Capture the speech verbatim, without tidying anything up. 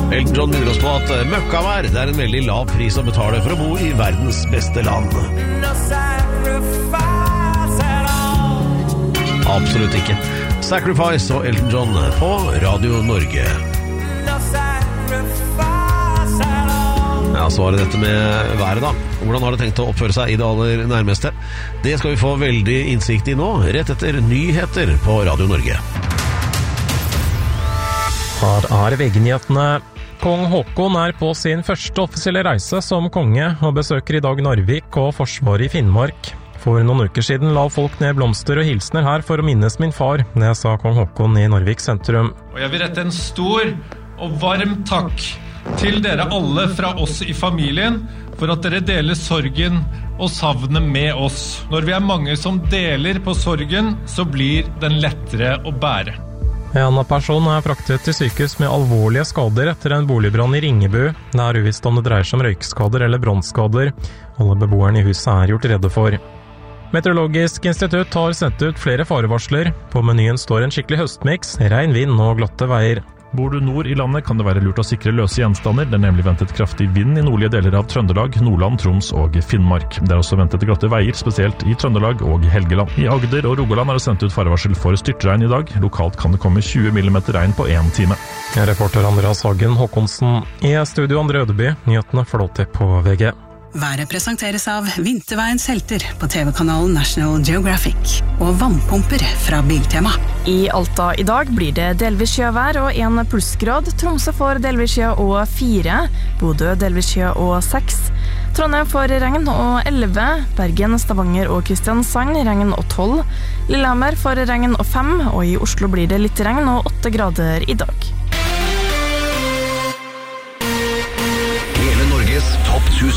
Elton John minner oss på at møkkavær det er en veldig lav pris å betale for å bo i verdens beste land. Absolutt ikke. Sacrifice og Elton John på Radio Norge. Ja, så var det dette med været da. Hvordan har det tenkt å oppføre seg i det aller nærmeste? Det skal vi få veldig innsikt i nå, rett etter nyheter på Radio Norge. Her er V G-nyhetene. Kong Håkon er på sin første offisielle reise som konge og besøker i dag Narvik og Forsvaret i Finnmark. For noen uker siden la folk ned blomster og hilsner her for å minnes min far, det sa kong Håkon i Narvik sentrum. Og jeg vil rette en stor og varm takk til dere alle fra oss i familien for at dere deler sorgen og savnet med oss. Når vi er mange som deler på sorgen, så blir den lettere å bære. En person er fraktet til sykehus med alvorlige skader etter en boligbrann i Ringebu. Det er uvisst om det dreier seg om røykskader eller brannskader. Alle beboerne i huset er gjort redde for. Meteorologisk institutt har sendt ut flere farevarsler. På menyen står en skikkelig høstmix, regn, vind og glatte veier. Bor du nord i landet kan det være lurt å sikre løse gjenstander. Det er nemlig ventet kraftig vind i nordlige deler av Trøndelag, Nordland, Troms og Finnmark. Det er også ventet glatte veier, spesielt i Trøndelag og Helgeland. I Agder og Rogaland er det sendt ut farevarsel for styrtregn i dag. Lokalt kan det komme tjue millimeter regn på en time. Reporter Andreas Hagen Håkonsen. I studio Andre Ødeby, nyhetene flåter på V G. Været presenteres av Vinterveiens helter på T V-kanalen National Geographic og vannpumper fra Biltema. I Alta i dag blir det delvis sjøvær og en plussgrad. Tromsø får delvis sjø og fire. Bodø delvis sjø og seks. Trondheim får regn og elleve. Bergen, Stavanger og Kristiansand regn og tolv. Lillehammer får regn og fem. Og i Oslo blir det litt regn og åtte grader i dag. Hele Norges topp tusen